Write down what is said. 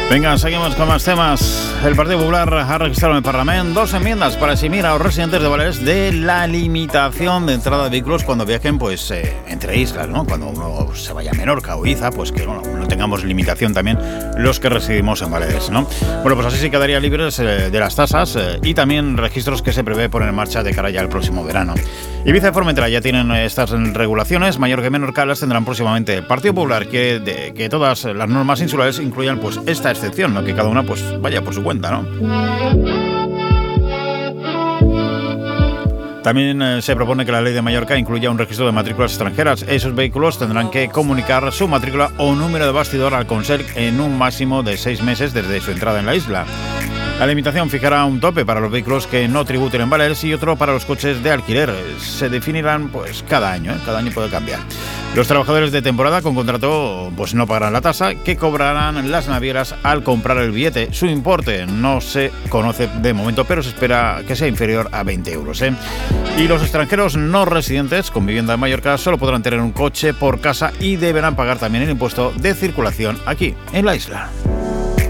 Venga, seguimos con más temas. El Partido Popular ha registrado en el Parlamento 2 enmiendas para eximir a los residentes de Baleares de la limitación de entrada de vehículos cuando viajen pues entre islas, ¿no? Cuando uno se vaya a Menorca o Ibiza, pues que no tengamos limitación también los que residimos en Baleares, ¿no? Bueno, pues así se quedaría libres de las tasas y también registros que se prevé poner en marcha de cara ya al próximo verano. Ibiza y Formentera ya tienen estas regulaciones, Mallorca y Menorca las tendrán próximamente. El Partido Popular que todas las normas insulares incluyan pues esta excepción, ¿no? Que cada una pues vaya por su cuenta, ¿no? También se propone que la ley de Mallorca incluya un registro de matrículas extranjeras. Esos vehículos tendrán que comunicar su matrícula o número de bastidor al Consell en un máximo de 6 meses desde su entrada en la isla. La limitación fijará un tope para los vehículos que no tributen en Baleares y otro para los coches de alquiler. Se definirán pues cada año puede cambiar. Los trabajadores de temporada con contrato pues no pagarán la tasa que cobrarán las navieras al comprar el billete. Su importe no se conoce de momento, pero se espera que sea inferior a 20 euros. Y los extranjeros no residentes con vivienda en Mallorca solo podrán tener un coche por casa y deberán pagar también el impuesto de circulación aquí en la isla.